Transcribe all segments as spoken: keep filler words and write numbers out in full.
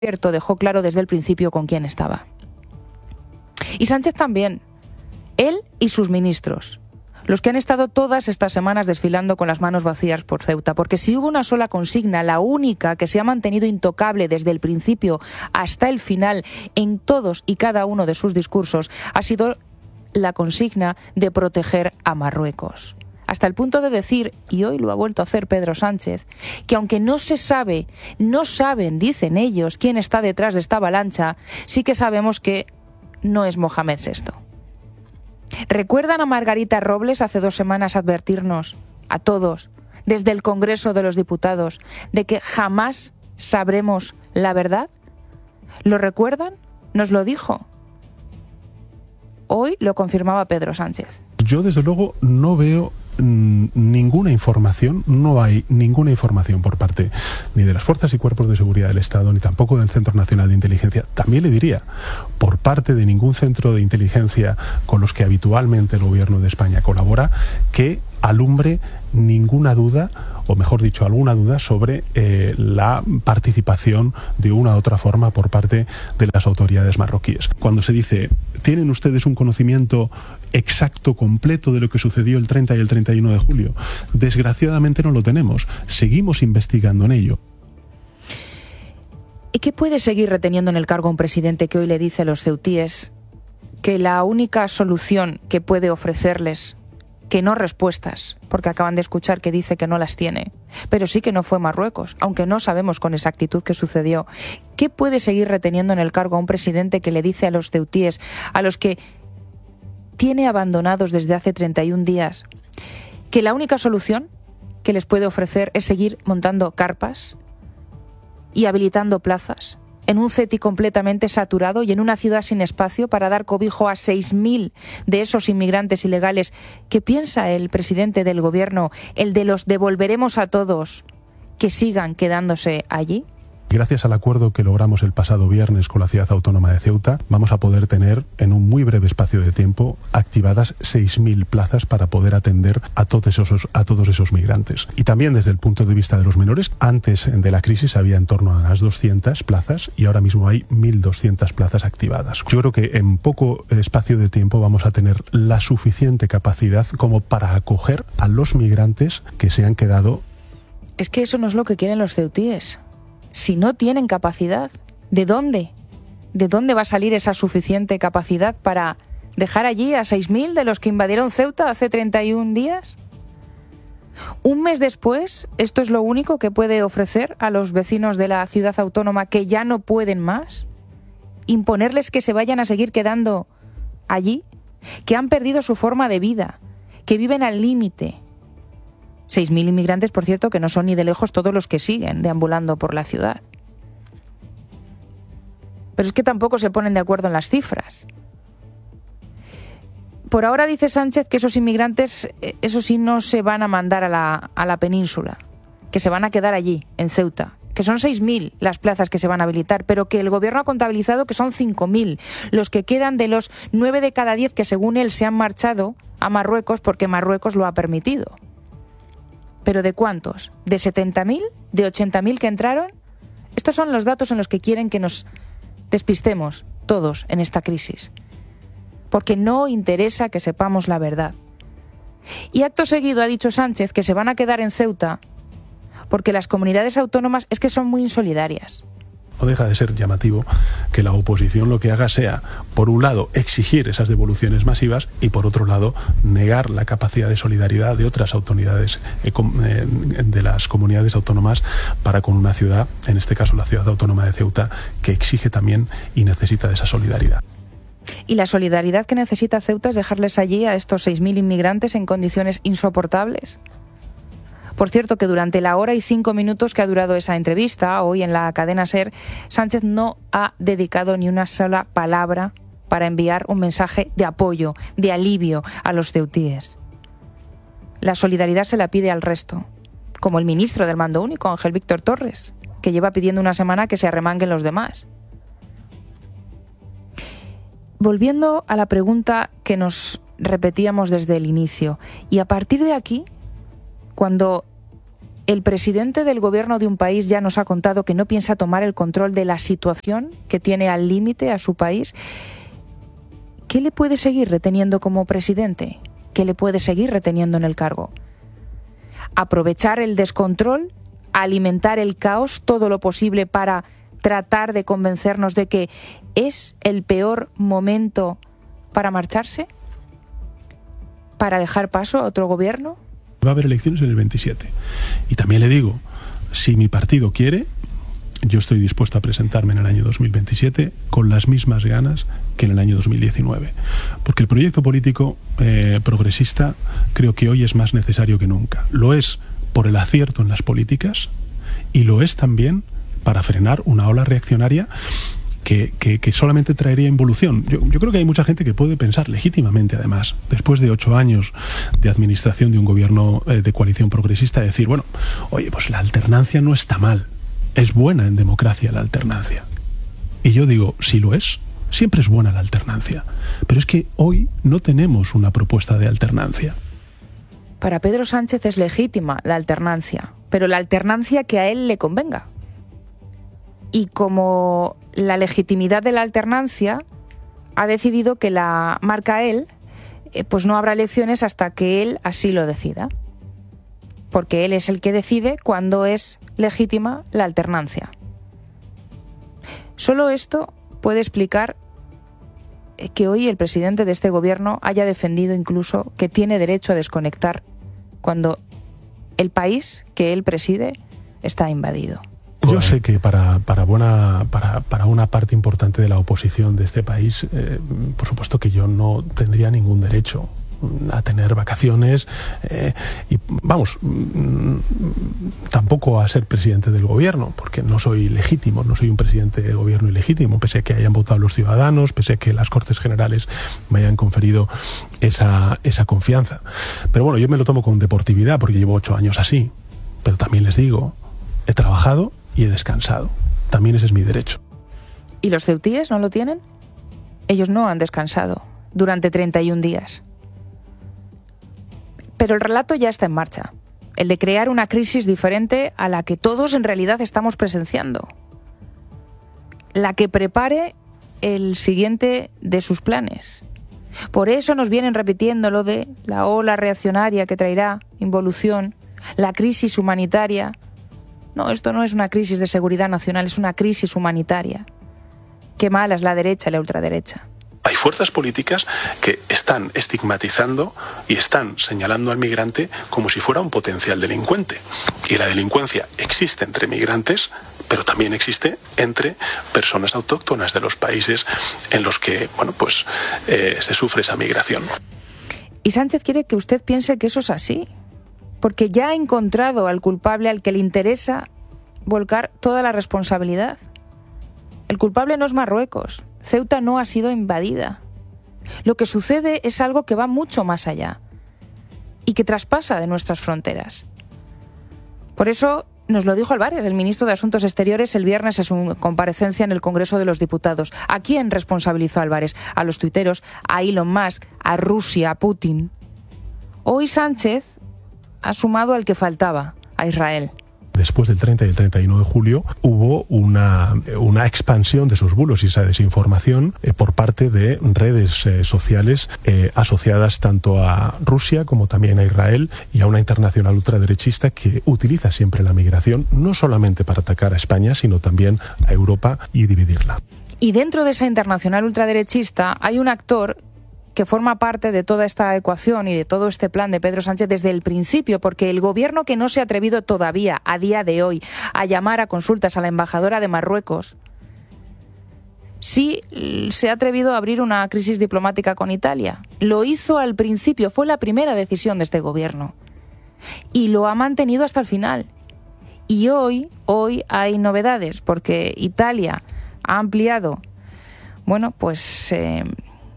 cierto, dejó claro desde el principio con quién estaba. Y Sánchez también, él y sus ministros, los que han estado todas estas semanas desfilando con las manos vacías por Ceuta, porque si hubo una sola consigna, la única que se ha mantenido intocable desde el principio hasta el final en todos y cada uno de sus discursos, ha sido la consigna de proteger a Marruecos. Hasta el punto de decir, y hoy lo ha vuelto a hacer Pedro Sánchez, que aunque no se sabe, no saben, dicen ellos, quién está detrás de esta avalancha, sí que sabemos que no es Mohamed sexto. ¿Recuerdan a Margarita Robles hace dos semanas advertirnos, a todos, desde el Congreso de los Diputados, de que jamás sabremos la verdad? ¿Lo recuerdan? Nos lo dijo. Hoy lo confirmaba Pedro Sánchez. Yo, desde luego, no veo ninguna información, no hay ninguna información por parte ni de las fuerzas y cuerpos de seguridad del Estado, ni tampoco del Centro Nacional de Inteligencia, también le diría, por parte de ningún centro de inteligencia con los que habitualmente el Gobierno de España colabora, que alumbre ninguna duda, o mejor dicho, alguna duda sobre eh, la participación de una u otra forma por parte de las autoridades marroquíes. Cuando se dice, ¿tienen ustedes un conocimiento exacto, completo de lo que sucedió el treinta y el treinta y uno de julio? Desgraciadamente no lo tenemos. Seguimos investigando en ello. ¿Y qué puede seguir reteniendo en el cargo un presidente que hoy le dice a los ceutíes que la única solución que puede ofrecerles, que no respuestas, porque acaban de escuchar que dice que no las tiene, pero sí que no fue Marruecos, aunque no sabemos con exactitud qué sucedió? ¿Qué puede seguir reteniendo en el cargo a un presidente que le dice a los ceutíes, a los que tiene abandonados desde hace treinta y un días, que la única solución que les puede ofrecer es seguir montando carpas y habilitando plazas en un CETI completamente saturado y en una ciudad sin espacio para dar cobijo a seis mil de esos inmigrantes ilegales? ¿Qué piensa el presidente del gobierno, el de los devolveremos a todos, que sigan quedándose allí? Gracias al acuerdo que logramos el pasado viernes con la Ciudad Autónoma de Ceuta, vamos a poder tener en un muy breve espacio de tiempo activadas seis mil plazas para poder atender a todos esos, a todos esos migrantes. Y también desde el punto de vista de los menores, antes de la crisis había en torno a las doscientas plazas y ahora mismo hay mil doscientas plazas activadas. Yo creo que en poco espacio de tiempo vamos a tener la suficiente capacidad como para acoger a los migrantes que se han quedado. Es que eso no es lo que quieren los ceutíes. Si no tienen capacidad, ¿de dónde? ¿De dónde va a salir esa suficiente capacidad para dejar allí a seis mil de los que invadieron Ceuta hace treinta y un días? Un mes después, ¿esto es lo único que puede ofrecer a los vecinos de la ciudad autónoma que ya no pueden más? ¿Imponerles que se vayan a seguir quedando allí? Que han perdido su forma de vida, que viven al límite. seis mil inmigrantes, por cierto, que no son ni de lejos todos los que siguen deambulando por la ciudad. Pero es que tampoco se ponen de acuerdo en las cifras. Por ahora dice Sánchez que esos inmigrantes, eso sí, no se van a mandar a la, a la península, que se van a quedar allí, en Ceuta, que son seis mil las plazas que se van a habilitar, pero que el gobierno ha contabilizado que son cinco mil los que quedan de los nueve de cada diez que, según él, se han marchado a Marruecos porque Marruecos lo ha permitido. ¿Pero de cuántos? ¿De setenta mil? ¿De ochenta mil que entraron? Estos son los datos en los que quieren que nos despistemos todos en esta crisis. Porque no interesa que sepamos la verdad. Y acto seguido ha dicho Sánchez que se van a quedar en Ceuta porque las comunidades autónomas es que son muy insolidarias. No deja de ser llamativo que la oposición lo que haga sea, por un lado, exigir esas devoluciones masivas y, por otro lado, negar la capacidad de solidaridad de otras autoridades de las comunidades autónomas para con una ciudad, en este caso la ciudad autónoma de Ceuta, que exige también y necesita de esa solidaridad. Y la solidaridad que necesita Ceuta es dejarles allí a estos seis mil inmigrantes en condiciones insoportables. Por cierto, que durante la hora y cinco minutos que ha durado esa entrevista, hoy en la cadena SER, Sánchez no ha dedicado ni una sola palabra para enviar un mensaje de apoyo, de alivio a los ceutíes. La solidaridad se la pide al resto, como el ministro del Mando Único, Ángel Víctor Torres, que lleva pidiendo una semana que se arremanguen los demás. Volviendo a la pregunta que nos repetíamos desde el inicio, y a partir de aquí, cuando el presidente del gobierno de un país ya nos ha contado que no piensa tomar el control de la situación, que tiene al límite a su país. ¿Qué le puede seguir reteniendo como presidente? ¿Qué le puede seguir reteniendo en el cargo? ¿Aprovechar el descontrol? ¿Alimentar el caos todo lo posible para tratar de convencernos de que es el peor momento para marcharse? ¿Para dejar paso a otro gobierno? Va a haber elecciones en el veintisiete. Y también le digo, si mi partido quiere, yo estoy dispuesto a presentarme en el año dos mil veintisiete con las mismas ganas que en el año dos mil diecinueve. Porque el proyecto político eh, progresista creo que hoy es más necesario que nunca. Lo es por el acierto en las políticas y lo es también para frenar una ola reaccionaria Que, que, que solamente traería involución. Yo, yo creo que hay mucha gente que puede pensar legítimamente, además, después de ocho años de administración de un gobierno eh, de coalición progresista, decir, bueno, oye, pues la alternancia no está mal. Es buena en democracia la alternancia. Y yo digo, si lo es, siempre es buena la alternancia. Pero es que hoy no tenemos una propuesta de alternancia. Para Pedro Sánchez es legítima la alternancia, pero la alternancia que a él le convenga. Y como la legitimidad de la alternancia ha decidido que la marca él, eh, pues no habrá elecciones hasta que él así lo decida. Porque él es el que decide cuándo es legítima la alternancia. Solo esto puede explicar que hoy el presidente de este gobierno haya defendido incluso que tiene derecho a desconectar cuando el país que él preside está invadido. Yo sé que para, para, buena, para, para una parte importante de la oposición de este país, eh, por supuesto que yo no tendría ningún derecho a tener vacaciones eh, y, vamos, tampoco a ser presidente del gobierno, porque no soy legítimo, no soy un presidente del gobierno ilegítimo, pese a que hayan votado los ciudadanos, pese a que las Cortes Generales me hayan conferido esa, esa confianza. Pero bueno, yo me lo tomo con deportividad, porque llevo ocho años así, pero también les digo, he trabajado y he descansado. También ese es mi derecho. ¿Y los ceutíes no lo tienen? Ellos no han descansado durante treinta y un días. Pero el relato ya está en marcha. El de crear una crisis diferente a la que todos en realidad estamos presenciando. La que prepare el siguiente de sus planes. Por eso nos vienen repitiendo lo de la ola reaccionaria que traerá involución, la crisis humanitaria. No, esto no es una crisis de seguridad nacional, es una crisis humanitaria. Qué mala es la derecha y la ultraderecha. Hay fuerzas políticas que están estigmatizando y están señalando al migrante como si fuera un potencial delincuente. Y la delincuencia existe entre migrantes, pero también existe entre personas autóctonas de los países en los que, bueno, pues eh, se sufre esa migración. Y Sánchez quiere que usted piense que eso es así. Porque ya ha encontrado al culpable al que le interesa volcar toda la responsabilidad. El culpable no es Marruecos. Ceuta no ha sido invadida. Lo que sucede es algo que va mucho más allá y que traspasa de nuestras fronteras. Por eso nos lo dijo Álvarez, el ministro de Asuntos Exteriores, el viernes en su comparecencia en el Congreso de los Diputados. ¿A quién responsabilizó Álvarez? A los tuiteros, a Elon Musk, a Rusia, a Putin. Hoy Sánchez ha sumado al que faltaba, a Israel. Después del treinta y el treinta y uno de julio hubo una, una expansión de esos bulos y esa desinformación eh, por parte de redes eh, sociales eh, asociadas tanto a Rusia como también a Israel y a una internacional ultraderechista que utiliza siempre la migración no solamente para atacar a España, sino también a Europa y dividirla. Y dentro de esa internacional ultraderechista hay un actor que forma parte de toda esta ecuación y de todo este plan de Pedro Sánchez desde el principio, porque el gobierno que no se ha atrevido todavía, a día de hoy, a llamar a consultas a la embajadora de Marruecos, sí se ha atrevido a abrir una crisis diplomática con Italia. Lo hizo al principio, fue la primera decisión de este gobierno. Y lo ha mantenido hasta el final. Y hoy, hoy hay novedades, porque Italia ha ampliado, bueno, pues Eh,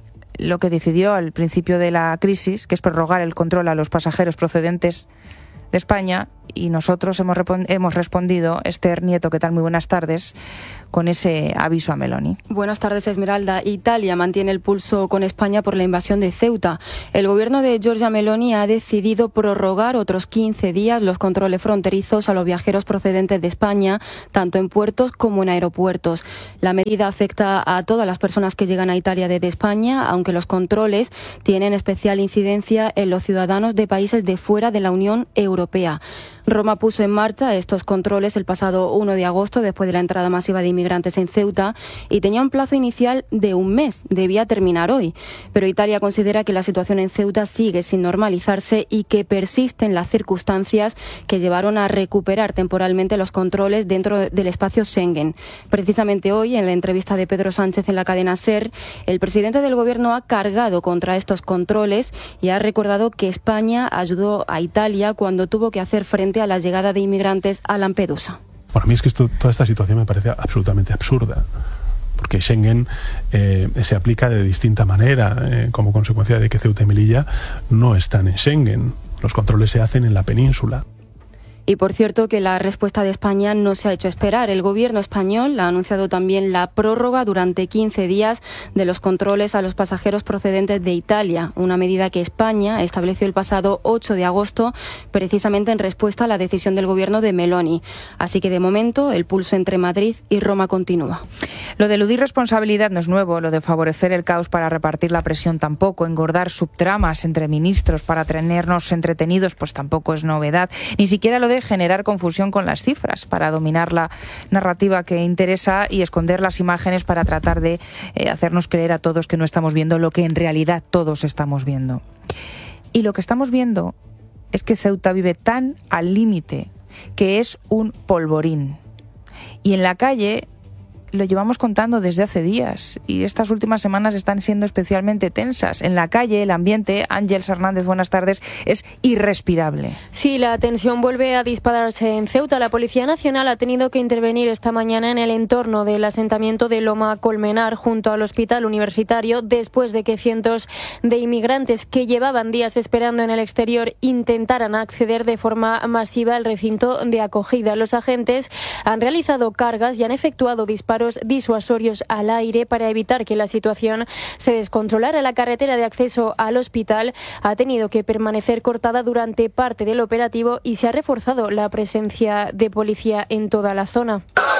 lo que decidió al principio de la crisis, que es prorrogar el control a los pasajeros procedentes de España, y nosotros hemos, hemos respondido. Esther Nieto, ¿qué tal? Muy buenas tardes, con ese aviso a Meloni. Buenas tardes, Esmeralda. Italia mantiene el pulso con España por la invasión de Ceuta. El gobierno de Giorgia Meloni ha decidido prorrogar otros quince días los controles fronterizos a los viajeros procedentes de España, tanto en puertos como en aeropuertos. La medida afecta a todas las personas que llegan a Italia desde España, aunque los controles tienen especial incidencia en los ciudadanos de países de fuera de la Unión Europea. Roma puso en marcha estos controles el pasado uno de agosto, después de la entrada masiva de inmigrantes en Ceuta, y tenía un plazo inicial de un mes. Debía terminar hoy. Pero Italia considera que la situación en Ceuta sigue sin normalizarse y que persisten las circunstancias que llevaron a recuperar temporalmente los controles dentro del espacio Schengen. Precisamente hoy, en la entrevista de Pedro Sánchez en la cadena SER, el presidente del Gobierno ha cargado contra estos controles y ha recordado que España ayudó a Italia cuando tuvo que hacer frente a la llegada de inmigrantes a Lampedusa. Bueno, a mí es que esto, toda esta situación me parece absolutamente absurda, porque Schengen eh, se aplica de distinta manera, eh, como consecuencia de que Ceuta y Melilla no están en Schengen. Los controles se hacen en la península. Y por cierto que la respuesta de España no se ha hecho esperar. El gobierno español ha anunciado también la prórroga durante quince días de los controles a los pasajeros procedentes de Italia, una medida que España estableció el pasado ocho de agosto, precisamente en respuesta a la decisión del gobierno de Meloni. Así que de momento el pulso entre Madrid y Roma continúa. Lo de eludir responsabilidad no es nuevo, lo de favorecer el caos para repartir la presión tampoco, engordar subtramas entre ministros para tenernos entretenidos pues tampoco es novedad, ni siquiera lo de generar confusión con las cifras para dominar la narrativa que interesa y esconder las imágenes para tratar de eh, hacernos creer a todos que no estamos viendo lo que en realidad todos estamos viendo. Y lo que estamos viendo es que Ceuta vive tan al límite que es un polvorín. Y en la calle lo llevamos contando desde hace días y estas últimas semanas están siendo especialmente tensas. En la calle, el ambiente, Ángeles Hernández, buenas tardes, es irrespirable. Sí, la tensión vuelve a dispararse en Ceuta. La Policía Nacional ha tenido que intervenir esta mañana en el entorno del asentamiento de Loma Colmenar, junto al hospital universitario, después de que cientos de inmigrantes que llevaban días esperando en el exterior intentaran acceder de forma masiva al recinto de acogida. Los agentes han realizado cargas y han efectuado disparos disuasorios al aire para evitar que la situación se descontrolara. La carretera de acceso al hospital ha tenido que permanecer cortada durante parte del operativo y se ha reforzado la presencia de policía en toda la zona.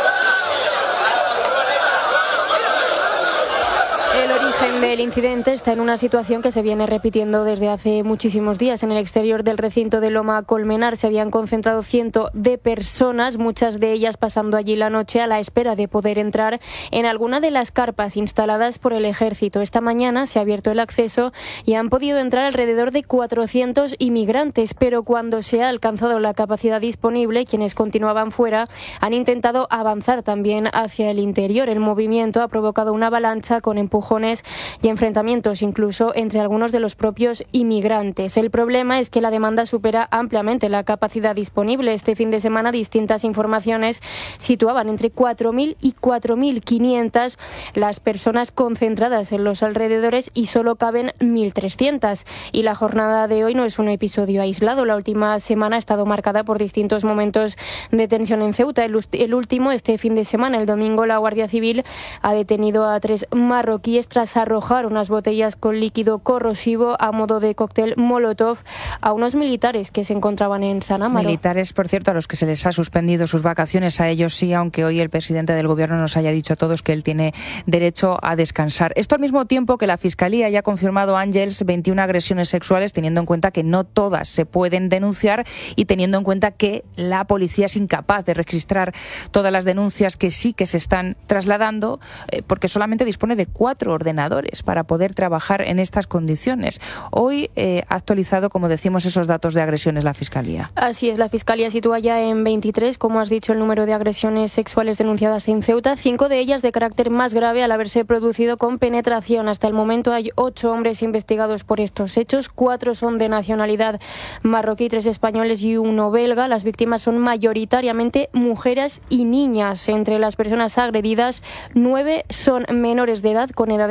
El origen del incidente está en una situación que se viene repitiendo desde hace muchísimos días. En el exterior del recinto de Loma Colmenar se habían concentrado cientos de personas, muchas de ellas pasando allí la noche a la espera de poder entrar en alguna de las carpas instaladas por el ejército. Esta mañana se ha abierto el acceso y han podido entrar alrededor de cuatrocientos inmigrantes, pero cuando se ha alcanzado la capacidad disponible, quienes continuaban fuera han intentado avanzar también hacia el interior. El movimiento ha provocado una avalancha con empujones y enfrentamientos incluso entre algunos de los propios inmigrantes. El problema es que la demanda supera ampliamente la capacidad disponible. Este fin de semana distintas informaciones situaban entre cuatro mil y cuatro mil quinientas las personas concentradas en los alrededores y solo caben mil trescientas. Y la jornada de hoy no es un episodio aislado. La última semana ha estado marcada por distintos momentos de tensión en Ceuta. El, el último este fin de semana, el domingo, la Guardia Civil ha detenido a tres marroquíes tras arrojar unas botellas con líquido corrosivo a modo de cóctel Molotov a unos militares que se encontraban en San Amaro. Militares, por cierto, a los que se les ha suspendido sus vacaciones, a ellos sí, aunque hoy el presidente del gobierno nos haya dicho a todos que él tiene derecho a descansar. Esto al mismo tiempo que la Fiscalía ya ha confirmado, Ángeles, veintiuna agresiones sexuales, teniendo en cuenta que no todas se pueden denunciar y teniendo en cuenta que la policía es incapaz de registrar todas las denuncias que sí que se están trasladando, eh, porque solamente dispone de cuatro ordenadores para poder trabajar en estas condiciones. Hoy eh, ha actualizado, como decimos, esos datos de agresiones la Fiscalía. Así es, la Fiscalía sitúa ya en veintitrés, como has dicho, el número de agresiones sexuales denunciadas en Ceuta, cinco de ellas de carácter más grave al haberse producido con penetración. Hasta el momento hay ocho hombres investigados por estos hechos, cuatro son de nacionalidad marroquí, tres españoles y uno belga. Las víctimas son mayoritariamente mujeres y niñas. Entre las personas agredidas, nueve son menores de edad con edades comprendidas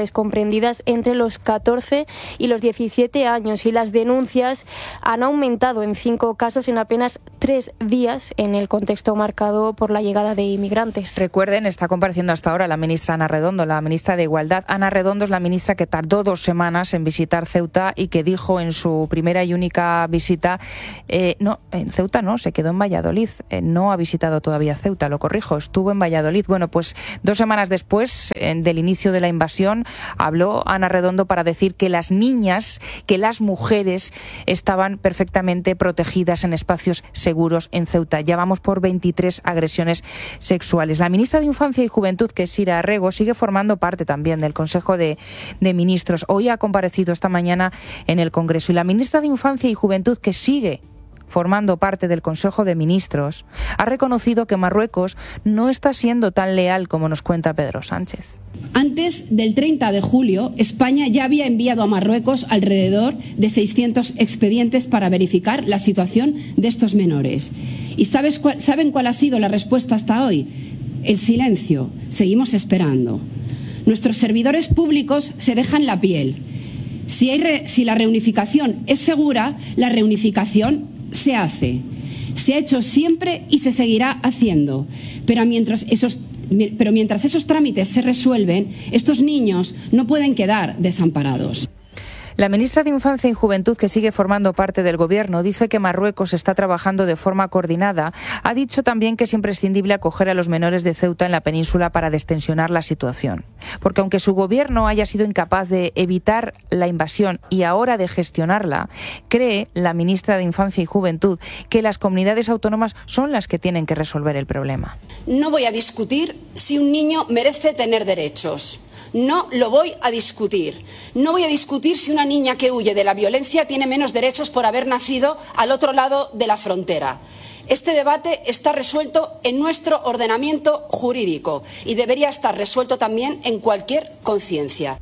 comprendidas entre los catorce y los diecisiete años, y las denuncias han aumentado en cinco casos en apenas tres días en el contexto marcado por la llegada de inmigrantes. Recuerden, está compareciendo hasta ahora la ministra Ana Redondo, la ministra de Igualdad. Ana Redondo es la ministra que tardó dos semanas en visitar Ceuta y que dijo en su primera y única visita, eh, no, en Ceuta no, se quedó en Valladolid, eh, no ha visitado todavía Ceuta, lo corrijo, estuvo en Valladolid. Bueno, pues dos semanas después eh, del inicio de la invasión, habló Ana Redondo para decir que las niñas, que las mujeres estaban perfectamente protegidas en espacios seguros en Ceuta. Ya vamos por veintitrés agresiones sexuales. La ministra de Infancia y Juventud, que es Sira Arrego, sigue formando parte también del Consejo de, de Ministros. Hoy ha comparecido esta mañana en el Congreso. Y la ministra de Infancia y Juventud, que sigue formando parte del Consejo de Ministros, ha reconocido que Marruecos no está siendo tan leal como nos cuenta Pedro Sánchez. Antes del treinta de julio, España ya había enviado a Marruecos alrededor de seiscientos expedientes para verificar la situación de estos menores. ¿Y sabes cuál, saben cuál ha sido la respuesta hasta hoy? El silencio. Seguimos esperando. Nuestros servidores públicos se dejan la piel. Si, hay re, si la reunificación es segura, la reunificación se hace. Se ha hecho siempre y se seguirá haciendo. Pero mientras esos, pero mientras esos trámites se resuelven, estos niños no pueden quedar desamparados. La ministra de Infancia y Juventud, que sigue formando parte del Gobierno, dice que Marruecos está trabajando de forma coordinada. Ha dicho también que es imprescindible acoger a los menores de Ceuta en la península para destensionar la situación. Porque aunque su Gobierno haya sido incapaz de evitar la invasión y ahora de gestionarla, cree la ministra de Infancia y Juventud que las comunidades autónomas son las que tienen que resolver el problema. No voy a discutir si un niño merece tener derechos. No lo voy a discutir. No voy a discutir si una niña que huye de la violencia tiene menos derechos por haber nacido al otro lado de la frontera. Este debate está resuelto en nuestro ordenamiento jurídico y debería estar resuelto también en cualquier conciencia.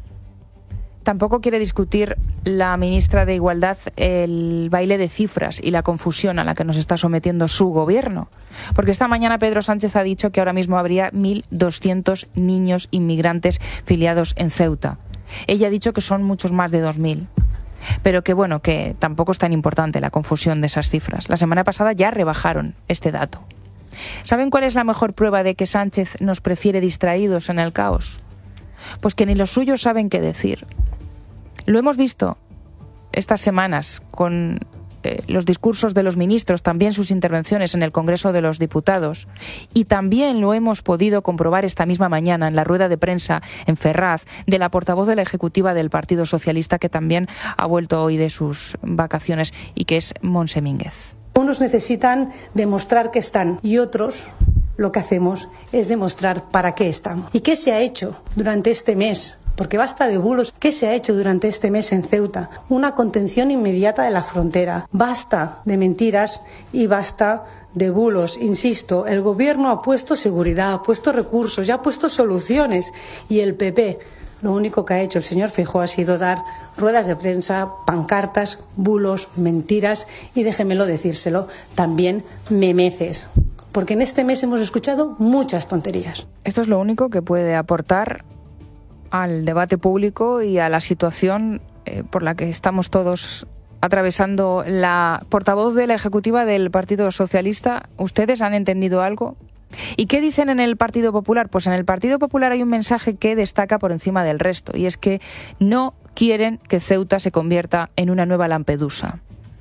Tampoco quiere discutir la ministra de Igualdad el baile de cifras y la confusión a la que nos está sometiendo su gobierno. Porque esta mañana Pedro Sánchez ha dicho que ahora mismo habría mil doscientos niños inmigrantes filiados en Ceuta. Ella ha dicho que son muchos más de dos mil. Pero que bueno, que tampoco es tan importante la confusión de esas cifras. La semana pasada ya rebajaron este dato. ¿Saben cuál es la mejor prueba de que Sánchez nos prefiere distraídos en el caos? Pues que ni los suyos saben qué decir. Lo hemos visto estas semanas con eh, los discursos de los ministros, también sus intervenciones en el Congreso de los Diputados, y también lo hemos podido comprobar esta misma mañana en la rueda de prensa en Ferraz de la portavoz de la Ejecutiva del Partido Socialista, que también ha vuelto hoy de sus vacaciones, y que es Montse Mínguez. Unos necesitan demostrar que están y otros lo que hacemos es demostrar para qué estamos. ¿Y qué se ha hecho durante este mes? Porque basta de bulos. ¿Qué se ha hecho durante este mes en Ceuta? Una contención inmediata de la frontera. Basta de mentiras y basta de bulos. Insisto, el Gobierno ha puesto seguridad, ha puesto recursos, ya ha puesto soluciones. Y el P P, lo único que ha hecho el señor Feijóo ha sido dar ruedas de prensa, pancartas, bulos, mentiras y, déjemelo decírselo, también memeces. Porque en este mes hemos escuchado muchas tonterías. Esto es lo único que puede aportar al debate público y a la situación eh, por la que estamos todos atravesando. La portavoz de la Ejecutiva del Partido Socialista, ¿ustedes han entendido algo? ¿Y qué dicen en el Partido Popular? Pues en el Partido Popular hay un mensaje que destaca por encima del resto, y es que no quieren que Ceuta se convierta en una nueva Lampedusa.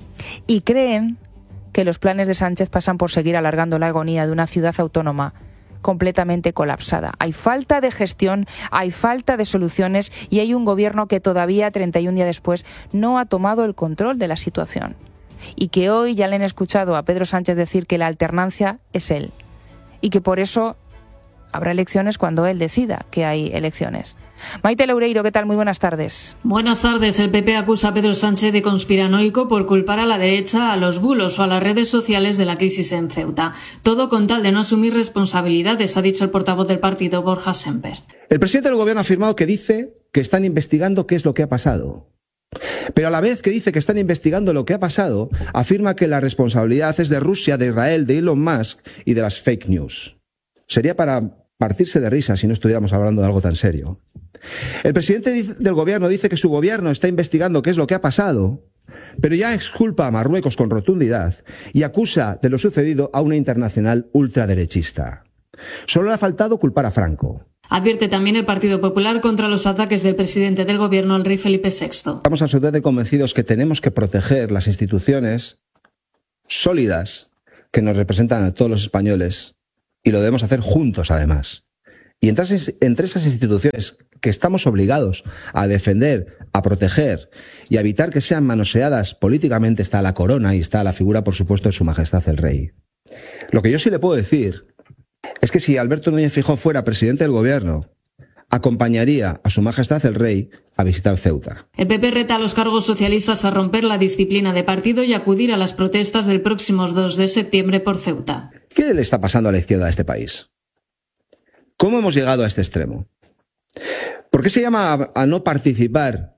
Y creen que los planes de Sánchez pasan por seguir alargando la agonía de una ciudad autónoma completamente colapsada. Hay falta de gestión, hay falta de soluciones y hay un gobierno que todavía, treinta y un días después, no ha tomado el control de la situación. Y que hoy ya le han escuchado a Pedro Sánchez decir que la alternancia es él. Y que por eso habrá elecciones cuando él decida que hay elecciones. Maite Loureiro, ¿qué tal? Muy buenas tardes. Buenas tardes. El P P acusa a Pedro Sánchez de conspiranoico por culpar a la derecha, a los bulos o a las redes sociales de la crisis en Ceuta. Todo con tal de no asumir responsabilidades, ha dicho el portavoz del partido, Borja Semper. El presidente del Gobierno ha afirmado que dice que están investigando qué es lo que ha pasado. Pero a la vez que dice que están investigando lo que ha pasado, afirma que la responsabilidad es de Rusia, de Israel, de Elon Musk y de las fake news. Sería para partirse de risa si no estuviéramos hablando de algo tan serio. El presidente del gobierno dice que su gobierno está investigando qué es lo que ha pasado, pero ya exculpa a Marruecos con rotundidad y acusa de lo sucedido a una internacional ultraderechista. Solo le ha faltado culpar a Franco. Advierte también el Partido Popular contra los ataques del presidente del gobierno, el rey Felipe sexto. Estamos absolutamente convencidos que tenemos que proteger las instituciones sólidas que nos representan a todos los españoles y lo debemos hacer juntos, además. Y entre esas, entre esas instituciones que estamos obligados a defender, a proteger y a evitar que sean manoseadas políticamente está la corona y está la figura, por supuesto, de Su Majestad el Rey. Lo que yo sí le puedo decir es que si Alberto Núñez Feijóo fuera presidente del gobierno, acompañaría a Su Majestad el Rey a visitar Ceuta. El P P reta a los cargos socialistas a romper la disciplina de partido y acudir a las protestas del próximo dos de septiembre por Ceuta. ¿Qué le está pasando a la izquierda de este país? ¿Cómo hemos llegado a este extremo? ¿Por qué se llama a, a no participar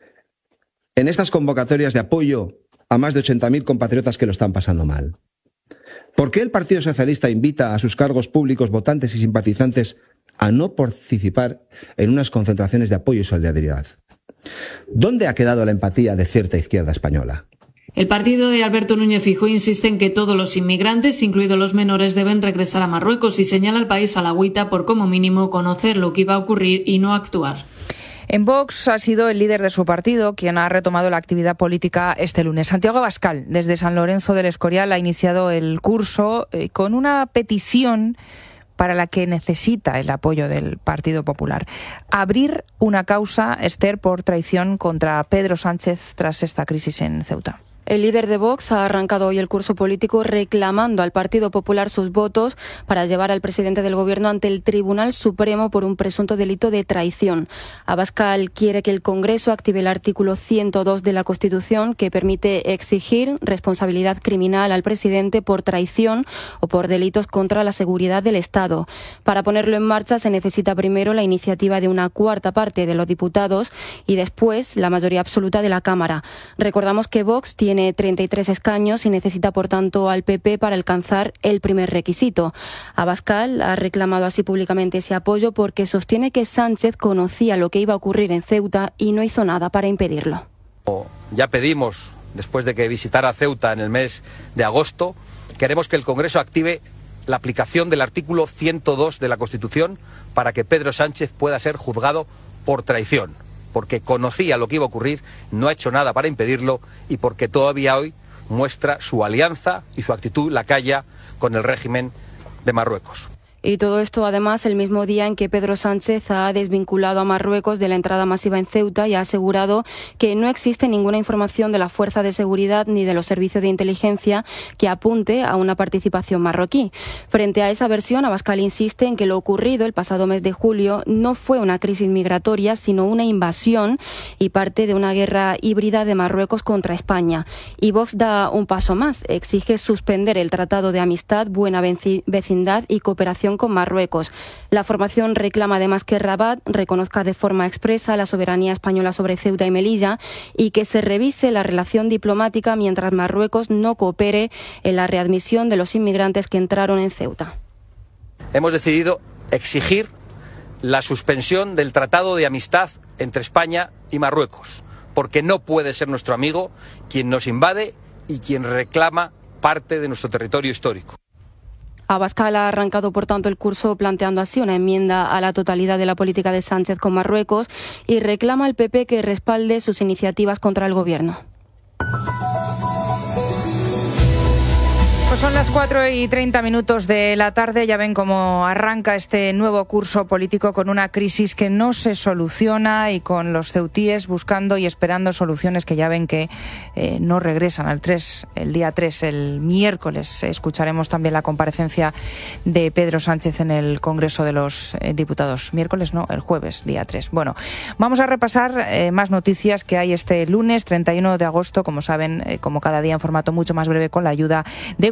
en estas convocatorias de apoyo a más de ochenta mil compatriotas que lo están pasando mal? ¿Por qué el Partido Socialista invita a sus cargos públicos, votantes y simpatizantes a no participar en unas concentraciones de apoyo y solidaridad? ¿Dónde ha quedado la empatía de cierta izquierda española? El partido de Alberto Núñez Feijóo insiste en que todos los inmigrantes, incluidos los menores, deben regresar a Marruecos y señala al país a la agüita por como mínimo conocer lo que iba a ocurrir y no actuar. En Vox ha sido el líder de su partido quien ha retomado la actividad política este lunes. Santiago Abascal, desde San Lorenzo del Escorial, ha iniciado el curso eh, con una petición para la que necesita el apoyo del Partido Popular. Abrir una causa, Esther, por traición contra Pedro Sánchez tras esta crisis en Ceuta. El líder de Vox ha arrancado hoy el curso político reclamando al Partido Popular sus votos para llevar al presidente del Gobierno ante el Tribunal Supremo por un presunto delito de traición. Abascal quiere que el Congreso active el artículo ciento dos de la Constitución que permite exigir responsabilidad criminal al presidente por traición o por delitos contra la seguridad del Estado. Para ponerlo en marcha se necesita primero la iniciativa de una cuarta parte de los diputados y después la mayoría absoluta de la Cámara. Recordamos que Vox tiene Tiene treinta y tres escaños y necesita, por tanto, al P P para alcanzar el primer requisito. Abascal ha reclamado así públicamente ese apoyo porque sostiene que Sánchez conocía lo que iba a ocurrir en Ceuta y no hizo nada para impedirlo. Ya pedimos, después de que visitara Ceuta en el mes de agosto, queremos que el Congreso active la aplicación del artículo ciento dos de la Constitución para que Pedro Sánchez pueda ser juzgado por traición, porque conocía lo que iba a ocurrir, no ha hecho nada para impedirlo y porque todavía hoy muestra su alianza y su actitud lacaya con el régimen de Marruecos. Y todo esto, además, el mismo día en que Pedro Sánchez ha desvinculado a Marruecos de la entrada masiva en Ceuta y ha asegurado que no existe ninguna información de la Fuerza de Seguridad ni de los servicios de inteligencia que apunte a una participación marroquí. Frente a esa versión, Abascal insiste en que lo ocurrido el pasado mes de julio no fue una crisis migratoria, sino una invasión y parte de una guerra híbrida de Marruecos contra España. Y Vox da un paso más, exige suspender el Tratado de Amistad, Buena Vecindad y Cooperación con Marruecos. La formación reclama además que Rabat reconozca de forma expresa la soberanía española sobre Ceuta y Melilla y que se revise la relación diplomática mientras Marruecos no coopere en la readmisión de los inmigrantes que entraron en Ceuta. Hemos decidido exigir la suspensión del Tratado de Amistad entre España y Marruecos, porque no puede ser nuestro amigo quien nos invade y quien reclama parte de nuestro territorio histórico. Abascal ha arrancado, por tanto, el curso planteando así una enmienda a la totalidad de la política de Sánchez con Marruecos y reclama al P P que respalde sus iniciativas contra el Gobierno. Pues son las cuatro y treinta minutos de la tarde. Ya ven cómo arranca este nuevo curso político con una crisis que no se soluciona y con los ceutíes buscando y esperando soluciones que ya ven que eh, no regresan al tres, el día tres, el miércoles. Escucharemos también la comparecencia de Pedro Sánchez en el Congreso de los eh, Diputados. Miércoles no, el jueves, día tres. Bueno, vamos a repasar eh, más noticias que hay este lunes treinta y uno de agosto, como saben, eh, como cada día en formato mucho más breve con la ayuda de Gonzalo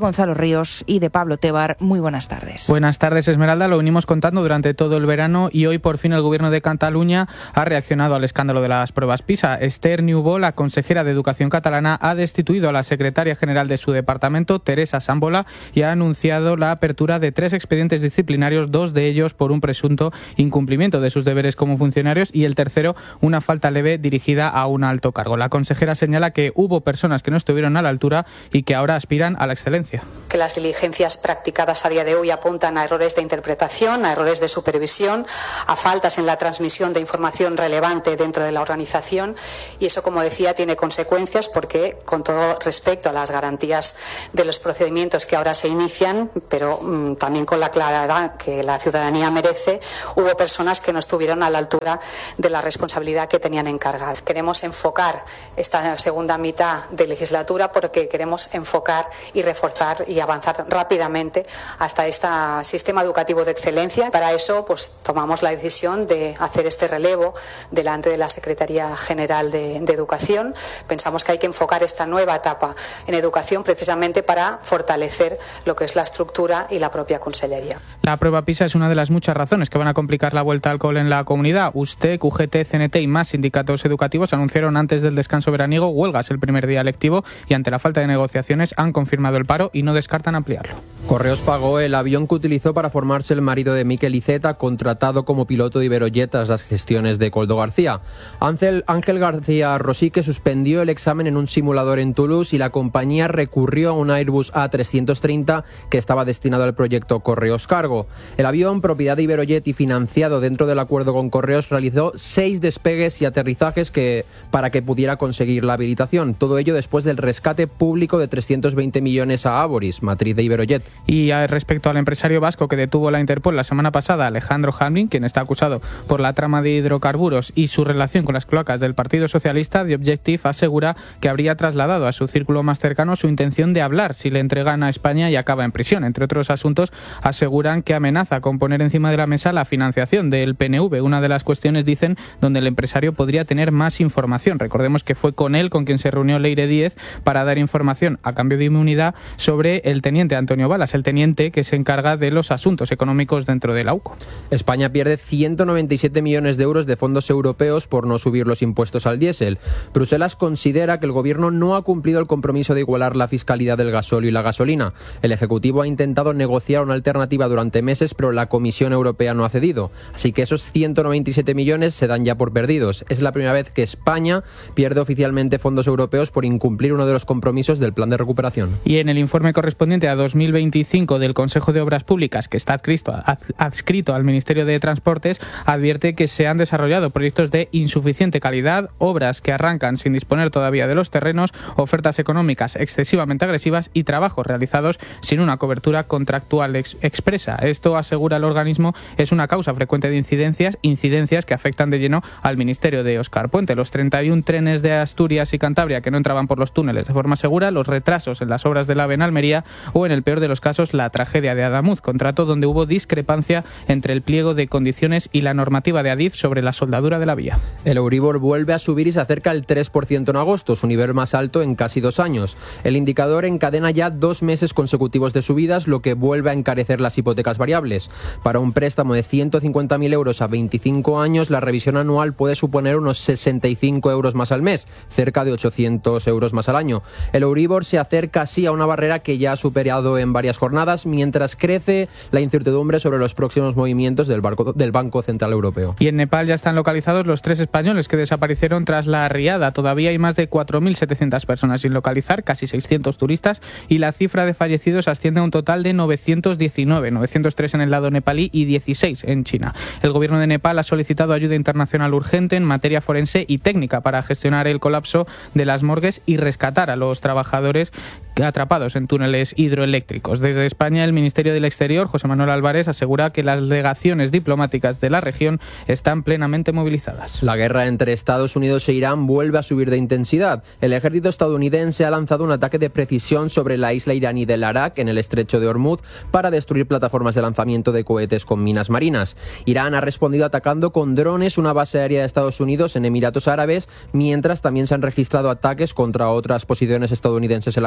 Gonzalo Ríos y de Pablo Tebar. Muy buenas tardes. Buenas tardes, Esmeralda. Lo venimos contando durante todo el verano y hoy por fin el Gobierno de Cataluña ha reaccionado al escándalo de las pruebas PISA. Esther Niubó, la consejera de Educación catalana, ha destituido a la secretaria general de su departamento, Teresa Sambola, y ha anunciado la apertura de tres expedientes disciplinarios, dos de ellos por un presunto incumplimiento de sus deberes como funcionarios y el tercero una falta leve dirigida a un alto cargo. La consejera señala que hubo personas que no estuvieron a la altura y que ahora aspiran a la excelencia. Que las diligencias practicadas a día de hoy apuntan a errores de interpretación, a errores de supervisión, a faltas en la transmisión de información relevante dentro de la organización y eso, como decía, tiene consecuencias porque, con todo respecto a las garantías de los procedimientos que ahora se inician, pero mmm, también con la claridad que la ciudadanía merece, hubo personas que no estuvieron a la altura de la responsabilidad que tenían encargada. Queremos enfocar esta segunda mitad de legislatura porque queremos enfocar y reforzar y avanzar rápidamente hasta este sistema educativo de excelencia. Para eso, pues tomamos la decisión de hacer este relevo delante de la Secretaría General de, de Educación. Pensamos que hay que enfocar esta nueva etapa en educación precisamente para fortalecer lo que es la estructura y la propia Consellería. La prueba PISA es una de las muchas razones que van a complicar la vuelta al cole en la comunidad. Usted, U G T, C N T y más sindicatos educativos anunciaron antes del descanso veraniego huelgas el primer día lectivo y ante la falta de negociaciones han confirmado el paro y no descartan ampliarlo. Correos pagó el avión que utilizó para formarse el marido de Miquel Iceta, contratado como piloto de Iberojet tras las gestiones de Coldo García. Ángel, Ángel García Rosique suspendió el examen en un simulador en Toulouse y la compañía recurrió a un Airbus A trescientos treinta que estaba destinado al proyecto Correos Cargo. El avión, propiedad de Iberojet y financiado dentro del acuerdo con Correos, realizó seis despegues y aterrizajes que, para que pudiera conseguir la habilitación. Todo ello después del rescate público de trescientos veinte millones a Aboris, matriz de Iberojet. Y respecto al empresario vasco que detuvo la Interpol la semana pasada, Alejandro Hamlin, quien está acusado por la trama de hidrocarburos y su relación con las cloacas del Partido Socialista, The Objective asegura que habría trasladado a su círculo más cercano su intención de hablar si le entregan a España y acaba en prisión. Entre otros asuntos, aseguran que amenaza con poner encima de la mesa la financiación del P N V, una de las cuestiones, dicen, donde el empresario podría tener más información. Recordemos que fue con él con quien se reunió Leire Díez para dar información a cambio de inmunidad sobre el teniente Antonio Balas, el teniente que se encarga de los asuntos económicos dentro de la U C O. España pierde ciento noventa y siete millones de euros de fondos europeos por no subir los impuestos al diésel. Bruselas considera que el gobierno no ha cumplido el compromiso de igualar la fiscalidad del gasóleo y la gasolina. El Ejecutivo ha intentado negociar una alternativa durante meses, pero la Comisión Europea no ha cedido. Así que esos ciento noventa y siete millones se dan ya por perdidos. Es la primera vez que España pierde oficialmente fondos europeos por incumplir uno de los compromisos del plan de recuperación. Y en el informe correspondiente a dos mil veinticinco del Consejo de Obras Públicas, que está adscrito, adscrito al Ministerio de Transportes, advierte que se han desarrollado proyectos de insuficiente calidad, obras que arrancan sin disponer todavía de los terrenos, ofertas económicas excesivamente agresivas y trabajos realizados sin una cobertura contractual ex expresa. Esto, asegura el organismo, es una causa frecuente de incidencias, incidencias que afectan de lleno al Ministerio de Óscar Puente. Los treinta y un trenes de Asturias y Cantabria que no entraban por los túneles de forma segura, los retrasos en las obras del AVE en Almería o, en el peor de los casos, la tragedia de Adamuz, contrato donde hubo discrepancia entre el pliego de condiciones y la normativa de Adif sobre la soldadura de la vía. El Euribor vuelve a subir y se acerca al tres por ciento en agosto, su nivel más alto en casi dos años. El indicador encadena ya dos meses consecutivos de subidas, lo que vuelve a encarecer las hipotecas variables. Para un préstamo de ciento cincuenta mil euros a veinticinco años, la revisión anual puede suponer unos sesenta y cinco euros más al mes, cerca de ochocientos euros más al año. El Euribor se acerca así a una barrera que ya ha superado en varias jornadas, mientras crece la incertidumbre sobre los próximos movimientos del, barco, del Banco Central Europeo. Y en Nepal ya están localizados los tres españoles que desaparecieron tras la riada. Todavía hay más de cuatro mil setecientas personas sin localizar, casi seiscientos turistas, y la cifra de fallecidos asciende a un total de novecientos diecinueve, novecientos tres en el lado nepalí y dieciséis en China. El gobierno de Nepal ha solicitado ayuda internacional urgente en materia forense y técnica para gestionar el colapso de las morgues y rescatar a los trabajadores atrapados en túneles hidroeléctricos. Desde España, el Ministerio del Exterior, José Manuel Álvarez, asegura que las delegaciones diplomáticas de la región están plenamente movilizadas. La guerra entre Estados Unidos e Irán vuelve a subir de intensidad. El ejército estadounidense ha lanzado un ataque de precisión sobre la isla iraní del Arak, en el estrecho de Hormuz, para destruir plataformas de lanzamiento de cohetes con minas marinas. Irán ha respondido atacando con drones una base aérea de Estados Unidos en Emiratos Árabes, mientras también se han registrado ataques contra otras posiciones estadounidenses en la región.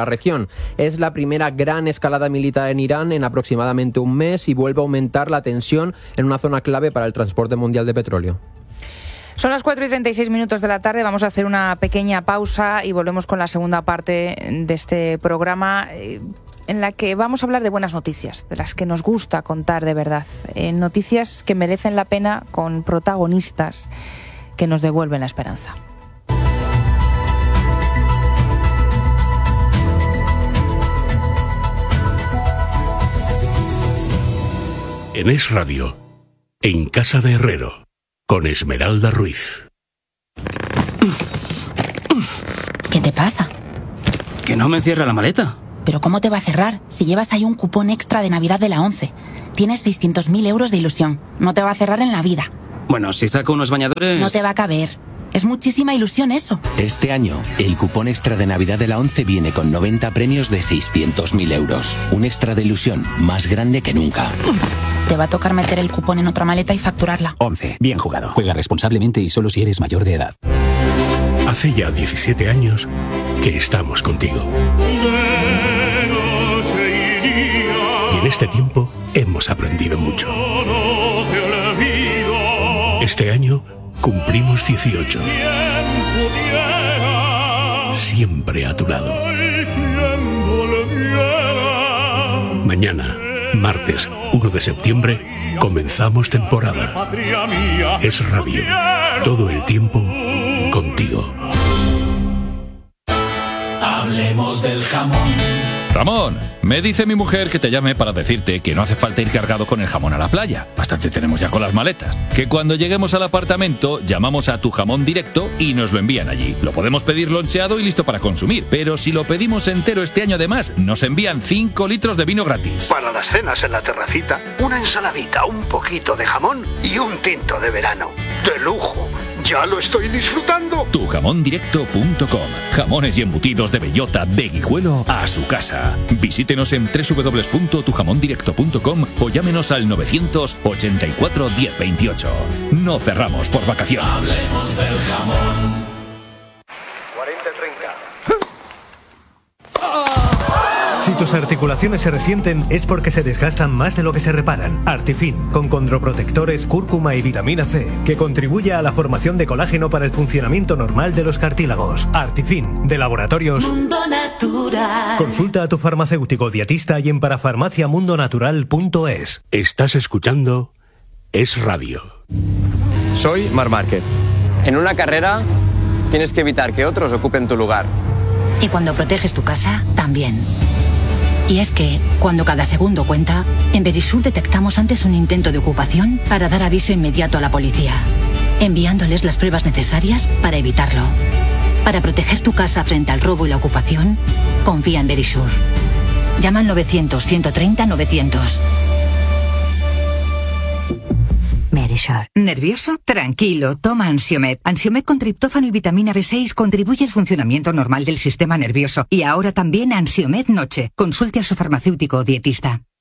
Irán. Es la primera gran escalada militar en Irán en aproximadamente un mes y vuelve a aumentar la tensión en una zona clave para el transporte mundial de petróleo. Son las cuatro y treinta y seis minutos de la tarde, vamos a hacer una pequeña pausa y volvemos con la segunda parte de este programa en la que vamos a hablar de buenas noticias, de las que nos gusta contar de verdad, eh, noticias que merecen la pena con protagonistas que nos devuelven la esperanza. En Es Radio, en Casa de Herrero, con Esmeralda Ruiz. ¿Qué te pasa? Que no me cierra la maleta. ¿Pero cómo te va a cerrar si llevas ahí un cupón extra de Navidad de la ONCE? Tienes seiscientos mil euros de ilusión. No te va a cerrar en la vida. Bueno, si saco unos bañadores... No te va a caber. Es muchísima ilusión eso. Este año, el cupón extra de Navidad de la ONCE viene con noventa premios de seiscientos mil euros. Un extra de ilusión más grande que nunca. Te va a tocar meter el cupón en otra maleta y facturarla. ONCE. Bien jugado. Juega responsablemente y solo si eres mayor de edad. Hace ya diecisiete años que estamos contigo. Y en este tiempo hemos aprendido mucho. Este año cumplimos dieciocho. Siempre a tu lado. Mañana, martes uno de septiembre, comenzamos temporada. Es Radio. Todo el tiempo contigo. Hablemos del jamón. Ramón, me dice mi mujer que te llame para decirte que no hace falta ir cargado con el jamón a la playa. Bastante tenemos ya con las maletas. Que cuando lleguemos al apartamento llamamos a Tu Jamón Directo y nos lo envían allí. Lo podemos pedir loncheado y listo para consumir. Pero si lo pedimos entero este año además, nos envían cinco litros de vino gratis. Para las cenas en la terracita, una ensaladita, un poquito de jamón y un tinto de verano. ¡De lujo! ¡Ya lo estoy disfrutando! tu jamón directo punto com. Jamones y embutidos de bellota, de Guijuelo a su casa. Visítenos en doble u doble u doble u punto tu jamón directo punto com o llámenos al novecientos ochenta y cuatro diez veintiocho. No cerramos por vacaciones. Hablemos del jamón. cuarenta treinta. Si tus articulaciones se resienten es porque se desgastan más de lo que se reparan. Artifin, con condroprotectores, cúrcuma y vitamina C, que contribuye a la formación de colágeno para el funcionamiento normal de los cartílagos. Artifin, de Laboratorios Mundo Natural. Consulta a tu farmacéutico dietista y en parafarmacia mundo natural punto es. Estás escuchando Es Radio. Soy Marc Márquez. En una carrera tienes que evitar que otros ocupen tu lugar. Y cuando proteges tu casa, también. Y es que, cuando cada segundo cuenta, en Verisur detectamos antes un intento de ocupación para dar aviso inmediato a la policía, enviándoles las pruebas necesarias para evitarlo. Para proteger tu casa frente al robo y la ocupación, confía en Verisur. Llama al novecientos, ciento treinta, novecientos. Verisur. ¿Nervioso? Tranquilo, toma Ansiomed. Ansiomed con triptófano y vitamina B seis contribuye al funcionamiento normal del sistema nervioso. Y ahora también Ansiomed Noche. Consulte a su farmacéutico o dietista.